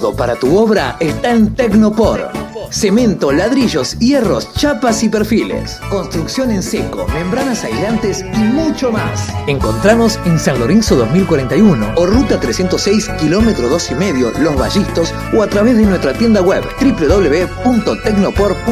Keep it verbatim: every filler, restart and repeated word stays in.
todo para tu obra está en Tecnopor. Cemento, ladrillos, hierros, chapas y perfiles. Construcción en seco, membranas aislantes y mucho más. Encontranos en San Lorenzo dos mil cuarenta y uno o Ruta trescientos seis, kilómetro dos y medio, Los Vallistos, o a través de nuestra tienda web doble u doble u doble u punto tecnopor punto com.